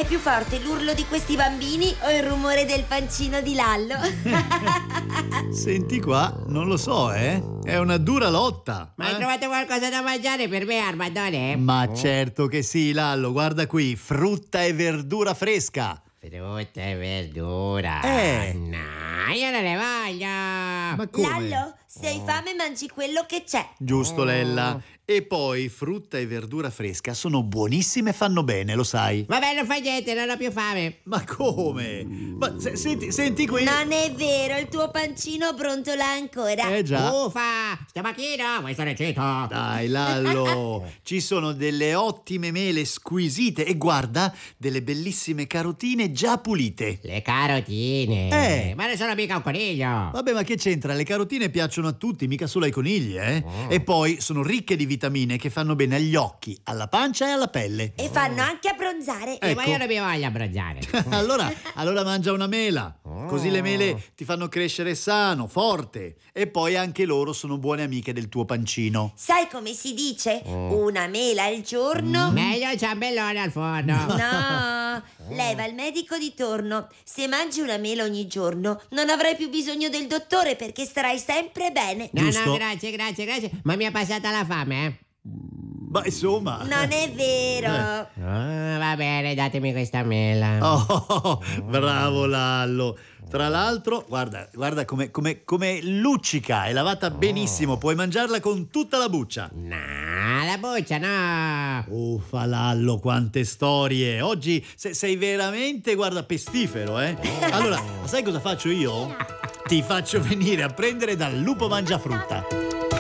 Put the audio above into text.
È più forte l'urlo di questi bambini o il rumore del pancino di Lallo? Senti qua, non lo so, È una dura lotta. Ma hai trovato qualcosa da mangiare per me, Armandone? Ma certo che sì, Lallo, guarda qui, frutta e verdura fresca. Frutta e verdura. No, io non le voglio. Ma come? Lallo, se hai fame mangi quello che c'è. Giusto, Lella. E poi frutta e verdura fresca sono buonissime e fanno bene, lo sai. Vabbè, non fai niente, non ho più fame. Ma come? Ma senti qui. Non è vero, il tuo pancino brontola ancora. Già. Uffa, stamattina vuoi stare zitto? Dai, Lallo, ci sono delle ottime mele squisite e guarda, delle bellissime carotine già pulite. Le carotine. Ma non sono mica un coniglio. Vabbè, ma che c'entra? Le carotine piacciono a tutti, mica solo ai conigli, E poi sono ricche di vitamine che fanno bene agli occhi, alla pancia e alla pelle. E fanno anche abbronzare. Ma Ecco. io non mi voglio abbronzare. allora mangia una mela. Così le mele ti fanno crescere sano, forte. E poi anche loro sono buone amiche del tuo pancino. Sai come si dice? Una mela al giorno. Meglio il ciambellone al forno. No, lei va al medico di torno. Se mangi una mela ogni giorno non avrai più bisogno del dottore perché starai sempre bene. No, Giusto. grazie. Ma mi è passata la fame, Ma insomma. Non è vero. Va bene, datemi questa mela. Oh, bravo Lallo. Tra l'altro, guarda come luccica, è lavata benissimo, puoi mangiarla con tutta la buccia. No, la buccia no. Uffa Lallo, quante storie. Oggi sei veramente, guarda, pestifero, Allora, sai cosa faccio io? Ti faccio venire a prendere dal lupo mangiafrutta.